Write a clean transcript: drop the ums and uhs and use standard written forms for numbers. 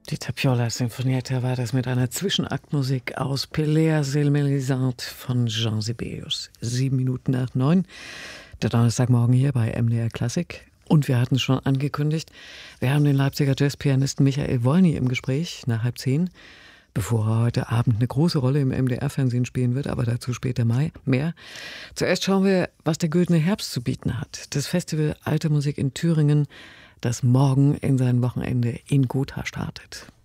Die Tapiola Sinfonietta war das mit einer Zwischenaktmusik aus Pelléa et Mélisande von Jean Sibelius. 7 Minuten nach 9, der Donnerstagmorgen hier bei MDR Klassik. Und wir hatten es schon angekündigt, wir haben den Leipziger Jazzpianisten Michael Wolny im Gespräch nach 9:30, bevor er heute Abend eine große Rolle im MDR-Fernsehen spielen wird, aber dazu später mehr. Zuerst schauen wir, was der Güldene Herbst zu bieten hat. Das Festival Alte Musik in Thüringen, das morgen in sein Wochenende in Gotha startet.